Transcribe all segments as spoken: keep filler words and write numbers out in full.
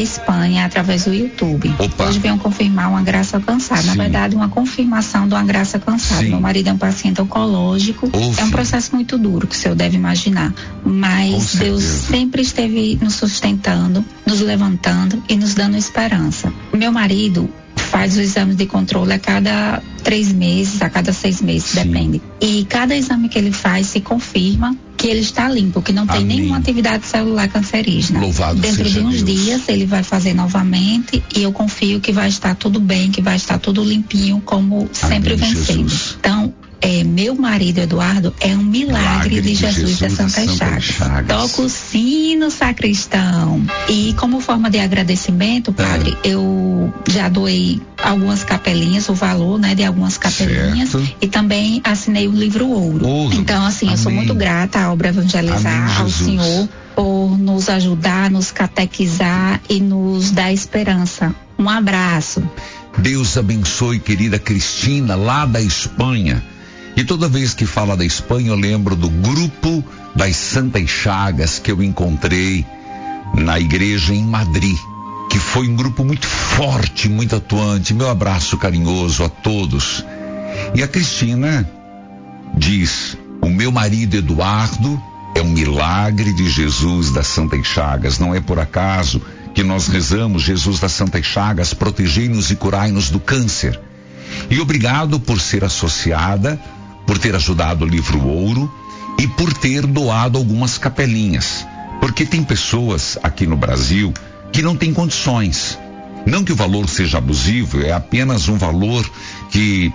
Espanha através do YouTube. Opa. Hoje venho confirmar uma graça alcançada. Sim. Na verdade, uma confirmação de uma graça alcançada. Sim. Meu marido é um paciente oncológico. Oh, é um processo muito duro, que o senhor deve imaginar. Mas Deus sempre esteve nos sustentando, nos levantando e nos dando esperança. Meu marido faz os exames de controle a cada três meses, a cada seis meses, Sim. depende. E cada exame que ele faz se confirma que ele está limpo, que não tem Amém. Nenhuma atividade celular cancerígena. Louvado Dentro seja de uns Deus. dias ele vai fazer novamente e eu confio que vai estar tudo bem, que vai estar tudo limpinho, como sempre Amém, vem sendo. Então, É, meu marido Eduardo é um milagre, milagre de Jesus, Jesus das Santas Chagas. Chagas. Toca o sino, sacristão. E como forma de agradecimento, padre, é. eu já doei algumas capelinhas, o valor, né, de algumas capelinhas, certo. E também assinei o livro Ouro. Ouro. Então, assim, Amém. Eu sou muito grata à obra Evangelizar, Amém, ao Senhor, por nos ajudar, nos catequizar e nos dar esperança. Um abraço. Deus abençoe, querida Cristina, lá da Espanha. E toda vez que fala da Espanha, eu lembro do grupo das Santas Chagas que eu encontrei na igreja em Madrid, que foi um grupo muito forte, muito atuante. Meu abraço carinhoso a todos. E a Cristina diz: o meu marido Eduardo é um milagre de Jesus das Santas Chagas. Não é por acaso que nós rezamos: Jesus das Santas Chagas, protegei-nos e curai-nos do câncer. E obrigado por ser associada, por ter ajudado o livro Ouro e por ter doado algumas capelinhas. Porque tem pessoas aqui no Brasil que não têm condições. Não que o valor seja abusivo, é apenas um valor que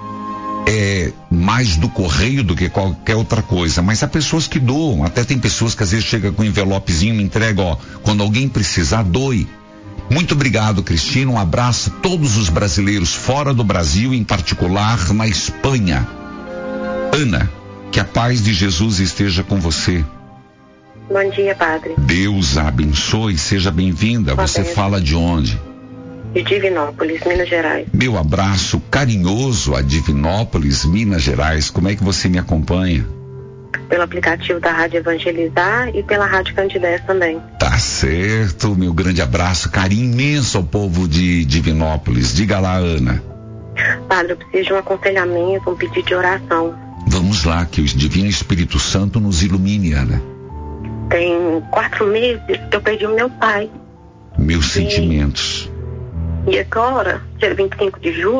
é mais do correio do que qualquer outra coisa. Mas há pessoas que doam, até tem pessoas que às vezes chegam com um envelopezinho e entrega, ó, quando alguém precisar, doe. Muito obrigado, Cristina. Um abraço a todos os brasileiros fora do Brasil, em particular na Espanha. Ana, que a paz de Jesus esteja com você. Bom dia, padre. Deus a abençoe, seja bem-vinda. Você fala de onde? De Divinópolis, Minas Gerais. Meu abraço carinhoso a Divinópolis, Minas Gerais. Como é que você me acompanha? Pelo aplicativo da Rádio Evangelizar e pela Rádio Candidez também. Tá certo, meu grande abraço, carinho imenso ao povo de Divinópolis. Diga lá, Ana. Padre, eu preciso de um aconselhamento, um pedido de oração. Vamos lá, que o Divino Espírito Santo nos ilumine, Ana. Tem quatro meses que eu perdi o meu pai. Meus e, sentimentos. E agora, dia vinte e cinco de julho,